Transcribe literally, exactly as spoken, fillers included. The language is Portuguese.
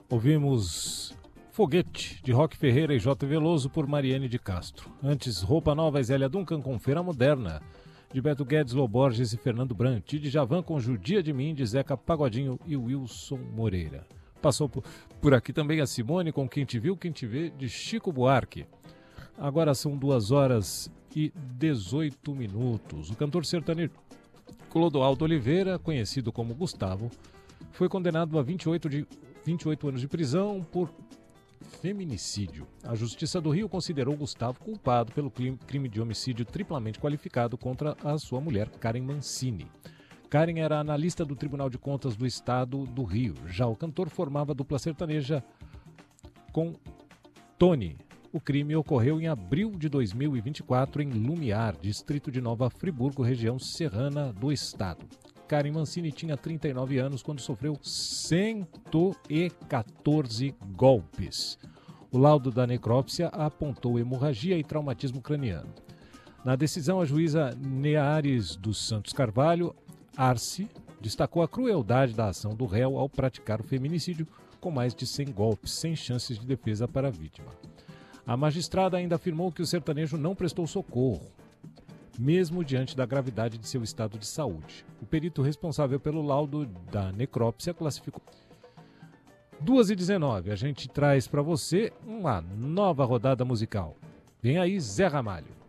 Ouvimos Foguete, de Roque Ferreira e J. Veloso, por Mariane de Castro. Antes, Roupa Nova e Zélia Duncan com Feira Moderna, de Beto Guedes, Lô Borges e Fernando Brant. E de Djavan com Judia de Mim, de Zeca Pagodinho e Wilson Moreira. Passou por, por aqui também a Simone com Quem Te Viu, Quem Te Vê, de Chico Buarque. Agora são duas horas e dezoito minutos. O cantor sertanejo Clodoaldo Oliveira, conhecido como Gustavo, foi condenado a vinte e oito, de, vinte e oito anos de prisão por feminicídio. A Justiça do Rio considerou Gustavo culpado pelo crime de homicídio triplamente qualificado contra a sua mulher, Karen Mancini. Karen era analista do Tribunal de Contas do Estado do Rio. Já o cantor formava dupla sertaneja com Tony. O crime ocorreu em abril de dois mil e vinte e quatro em Lumiar, distrito de Nova Friburgo, região serrana do estado. Karen Mancini tinha trinta e nove anos quando sofreu cento e quatorze golpes. O laudo da necrópsia apontou hemorragia e traumatismo craniano. Na decisão, a juíza Neares dos Santos Carvalho, Arce, destacou a crueldade da ação do réu ao praticar o feminicídio com mais de cem golpes, sem chances de defesa para a vítima. A magistrada ainda afirmou que o sertanejo não prestou socorro, mesmo diante da gravidade de seu estado de saúde. O perito responsável pelo laudo da necrópsia classificou. duas e dezenove, a gente traz para você uma nova rodada musical. Vem aí Zé Ramalho.